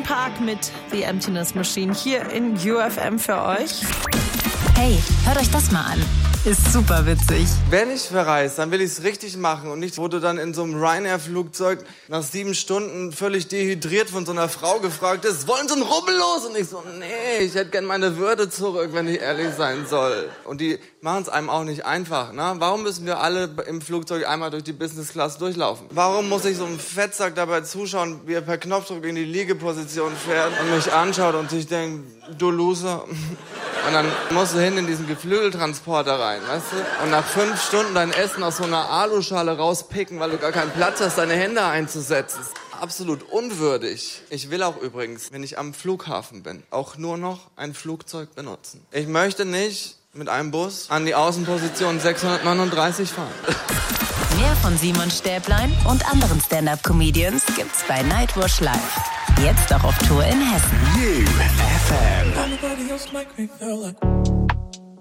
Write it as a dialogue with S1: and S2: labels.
S1: Linkin Park mit The Emptiness Machine hier in UFM für euch.
S2: Hey, hört euch das mal an. Ist super witzig.
S3: Wenn ich verreise, dann will ich es richtig machen und nicht, wo du dann in so einem Ryanair-Flugzeug nach 7 Stunden völlig dehydriert von so einer Frau gefragt ist, wollen Sie einen Rubbel los? Und ich so, nee, ich hätte gern meine Würde zurück, wenn ich ehrlich sein soll. Und die machen es einem auch nicht einfach, ne? Warum müssen wir alle im Flugzeug einmal durch die Business Class durchlaufen? Warum muss ich so einem Fettsack dabei zuschauen, wie er per Knopfdruck in die Liegeposition fährt und mich anschaut und sich denkt, du Loser. Und dann musst du hin in diesen Geflügeltransporter rein, weißt du? Und nach 5 Stunden dein Essen aus so einer Aluschale rauspicken, weil du gar keinen Platz hast, deine Hände einzusetzen. Absolut unwürdig. Ich will auch übrigens, wenn ich am Flughafen bin, auch nur noch ein Flugzeug benutzen. Ich möchte nicht mit einem Bus an die Außenposition 639 fahren.
S2: Mehr von Simon Stäblein und anderen Stand-Up-Comedians gibt's bei Nightwash Live. Jetzt auch auf Tour in Hessen.
S4: UFM.
S5: Nobody else make me feel like